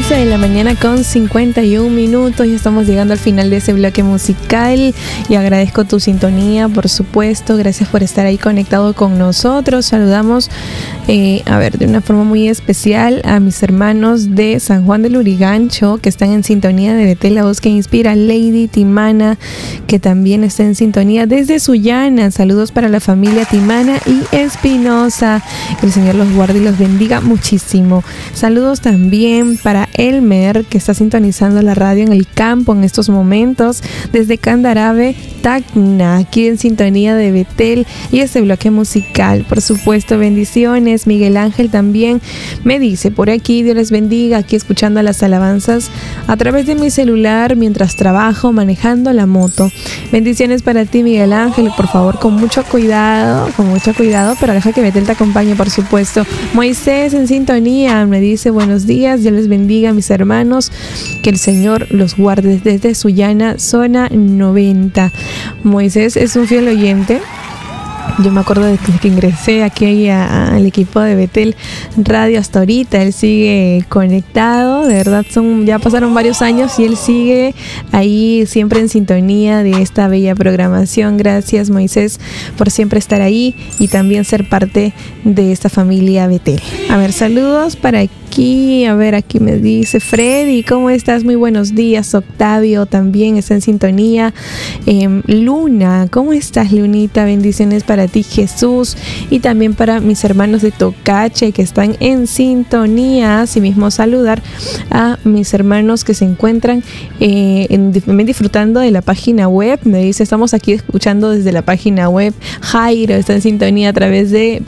11 de la mañana con 51 minutos. Ya estamos llegando al final de ese bloque musical y agradezco tu sintonía, por supuesto. Gracias por estar ahí conectado con nosotros. Saludamos, de una forma muy especial a mis hermanos de San Juan del Lurigancho que están en sintonía de Betel, la voz que inspira. Lady Timana, que también está en sintonía desde Sullana. Saludos para la familia Timana y Espinosa. Que el Señor los guarde y los bendiga muchísimo. Saludos también para Elmer, que está sintonizando la radio en el campo en estos momentos desde Candarave, Tacna, aquí en sintonía de Betel y este bloque musical. Por supuesto, bendiciones. Miguel Ángel también me dice por aquí: Dios les bendiga, aquí escuchando las alabanzas a través de mi celular mientras trabajo manejando la moto. Bendiciones para ti, Miguel Ángel. Por favor, con mucho cuidado, pero deja que Betel te acompañe, por supuesto. Moisés en sintonía me dice: buenos días, Dios les bendiga, mis hermanos, que el Señor los guarde desde Sullana, zona 90. Moisés es un fiel oyente. Yo me acuerdo de que ingresé aquí al equipo de Betel Radio hasta ahorita. Él sigue conectado, de verdad ya pasaron varios años y él sigue ahí siempre en sintonía de esta bella programación. Gracias, Moisés, por siempre estar ahí y también ser parte de esta familia Betel. Saludos para aquí. Aquí me dice Freddy: ¿cómo estás? Muy buenos días. Octavio también está en sintonía. Luna, ¿cómo estás, Lunita? Bendiciones para ti, Jesús, y también para mis hermanos de Tocache que están en sintonía. Asimismo, saludar a mis hermanos que se encuentran disfrutando de la página web. Me dice: estamos aquí escuchando desde la página web. Jairo está en sintonía a través de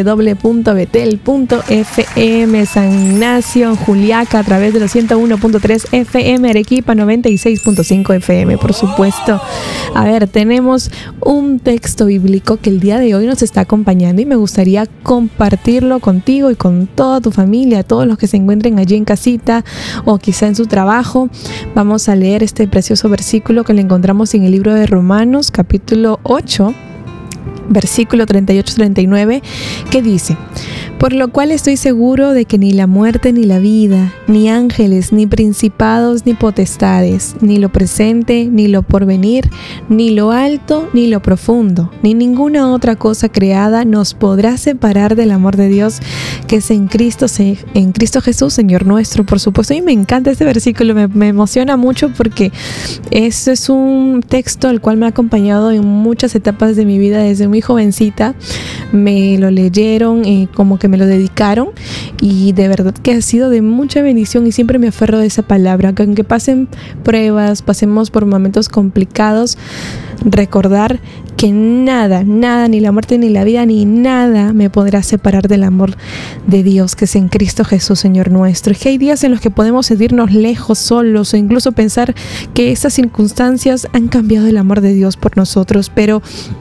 www.betel.fm. San Ignacio, Juliaca, a través de los 101.3 FM, Arequipa 96.5 FM, por supuesto. Tenemos un texto bíblico que el día de hoy nos está acompañando y me gustaría compartirlo contigo y con toda tu familia, todos los que se encuentren allí en casita o quizá en su trabajo. Vamos a leer este precioso versículo que lo encontramos en el libro de Romanos, capítulo 8, versículo 38-39, que dice: por lo cual estoy seguro de que ni la muerte ni la vida, ni ángeles, ni principados, ni potestades, ni lo presente, ni lo porvenir, ni lo alto, ni lo profundo, ni ninguna otra cosa creada nos podrá separar del amor de Dios que es en Cristo Jesús, Señor nuestro. Por supuesto, y me encanta este versículo, me emociona mucho porque eso es un texto el cual me ha acompañado en muchas etapas de mi vida desde muy jovencita. Me lo leyeron, como que me lo dedicaron, y de verdad que ha sido de mucha bendición y siempre me aferro de esa palabra, que aunque pasen pruebas, pasemos por momentos complicados, recordar que nada, ni la muerte ni la vida ni nada me podrá separar del amor de Dios que es en Cristo Jesús, Señor nuestro. Es que hay días en los que podemos sentirnos lejos, solos, o incluso pensar que estas circunstancias han cambiado el amor de Dios por nosotros, pero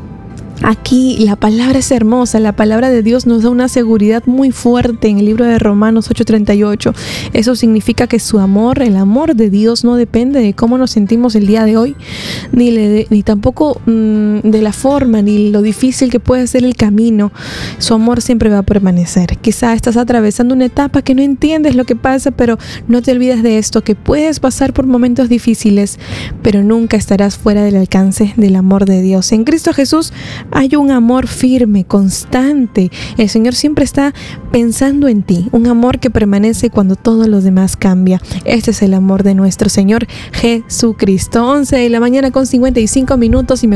aquí la palabra es hermosa. La palabra de Dios nos da una seguridad muy fuerte en el libro de Romanos 8:38. Eso significa que su amor, el amor de Dios, no depende de cómo nos sentimos el día de hoy, ni tampoco de la forma, ni lo difícil que puede ser el camino. Su amor siempre va a permanecer. Quizá estás atravesando una etapa que no entiendes lo que pasa, pero no te olvides de esto, que puedes pasar por momentos difíciles, pero nunca estarás fuera del alcance del amor de Dios. En Cristo Jesús hay un amor firme, constante. El Señor siempre está pensando en ti. Un amor que permanece cuando todos los demás cambia. Este es el amor de nuestro Señor Jesucristo. 11 de la mañana con 55 minutos y